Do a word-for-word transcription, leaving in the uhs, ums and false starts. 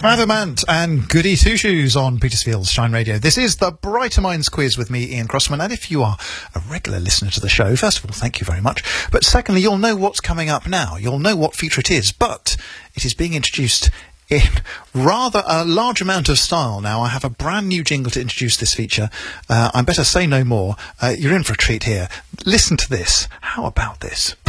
Adamant and Goody Two Shoes on Petersfield's Shine Radio. This is the Brighter Minds Quiz with me, Ian Crossman. And if you are a regular listener to the show, first of all, thank you very much. But secondly, you'll know what's coming up now. You'll know what feature it is. But it is being introduced in rather a large amount of style now. I have a brand new jingle to introduce this feature. Uh, I better say no more. Uh, you're in for a treat here. Listen to this. How about this?